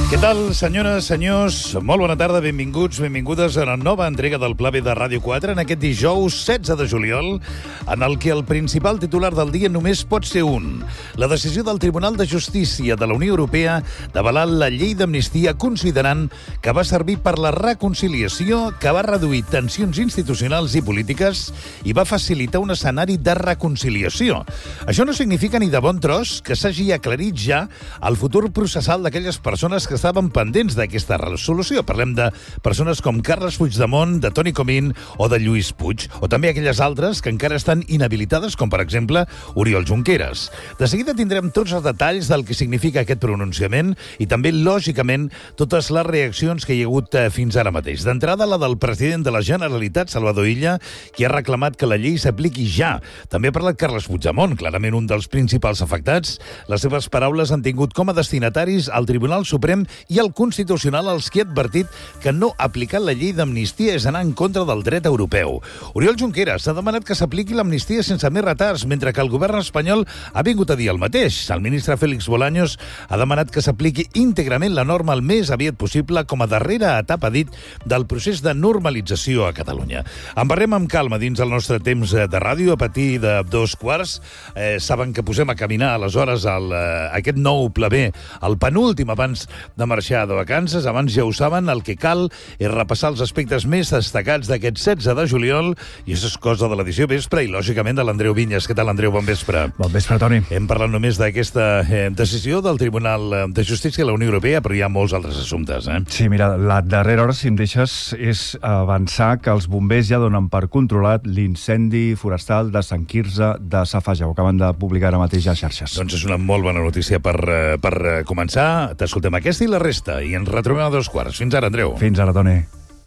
Què tal, senyores, senyors? Molt bona tarda, benvinguts, benvingudes a la nova entrega del Pla B de Ràdio 4 en aquest dijous 16 de juliol, en el que el principal titular del dia només pot ser un. La decisió del Tribunal de Justícia de la Unió Europea d'avalar la llei d'amnistia considerant que va servir per la reconciliació, que va reduir tensions institucionals i polítiques i va facilitar un escenari de reconciliació. Això no significa ni de bon tros que s'hagi aclarit ja el futur processal d'aquelles persones que estaven pendents d'aquesta resolució. Parlem de persones com Carles Puigdemont, de Toni Comín o de Lluís Puig, o també aquelles altres que encara estan inhabilitades, com per exemple Oriol Junqueras. De seguida tindrem tots els detalls del que significa aquest pronunciament i també, lògicament, totes les reaccions que hi ha hagut fins ara mateix. D'entrada, la del president de la Generalitat, Salvador Illa, qui ha reclamat que la llei s'apliqui ja. També ha parlat Carles Puigdemont, clarament un dels principals afectats. Les seves paraules han tingut com a destinataris al Tribunal Suprem i el Constitucional, els qui ha advertit que no aplicar la llei d'amnistia és anar en contra del dret europeu. Oriol Junqueras ha demanat que s'apliqui l'amnistia sense més retards, mentre que el govern espanyol ha vingut a dir el mateix. El ministre Félix Bolaños ha demanat que s'apliqui íntegrament la norma el més aviat possible com a darrera etapa, dit, del procés de normalització a Catalunya. En parlem amb calma dins el nostre temps de ràdio a partir de 2:15. Saben que posem a caminar aleshores aquest nou Pla B, el penúltim abans de marxar de vacances. Abans, ja ho saben, el que cal és repassar els aspectes més destacats d'aquest 16 de juliol, i això és cosa de l'edició vespre i, lògicament, de l'Andreu Vinyes. Què tal, Andreu? Bon vespre. Bon vespre, Toni. Hem parlat només d'aquesta decisió del Tribunal de Justícia de la Unió Europea, però hi ha molts altres assumptes, Sí, mira, la darrera hora, si em deixes, és avançar que els bombers ja donen per controlat l'incendi forestal de Sant Quirze de Safaja. Ho acaben de publicar ara mateix a xarxes. Doncs és una molt bona notícia per començar. T'escoltem aquesta i la resta, i ens retrobem a 2:15. Fins ara, Andreu. Fins ara, Toni.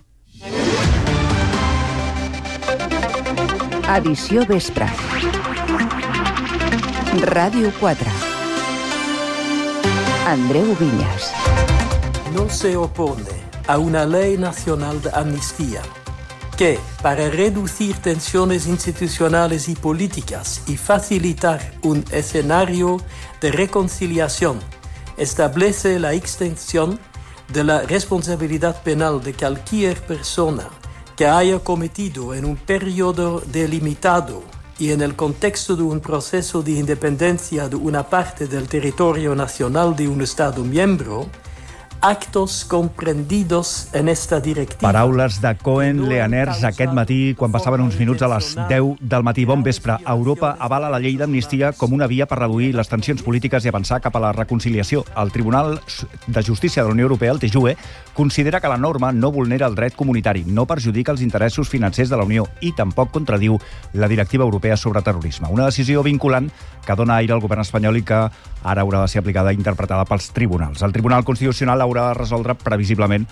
Edició vespre. Ràdio 4. Andreu Vinyes. No se opone a una ley nacional de amnistía que, para reducir tensiones institucionales y políticas y facilitar un escenario de reconciliación, establece la extensión de la responsabilidad penal de cualquier persona que haya cometido en un periodo delimitado y en el contexto de un proceso de independencia de una parte del territorio nacional de un Estado miembro, actos comprendidos en esta directiva. Paraules de Cohen Leaners aquest matí, quan passaven uns minuts a les 10 del matí. Bon vespre. Europa avala la llei d'amnistia com una via per reduir les tensions polítiques i avançar cap a la reconciliació. El Tribunal de Justícia de la Unió Europea, el TJUE, considera que la norma no vulnera el dret comunitari, no perjudica els interessos financers de la Unió i tampoc contradiu la Directiva Europea sobre Terrorisme. Una decisió vinculant que dona aire al govern espanyol i que ara haurà de ser aplicada i interpretada pels tribunals. El Tribunal Constitucional haurà de resoldre previsiblement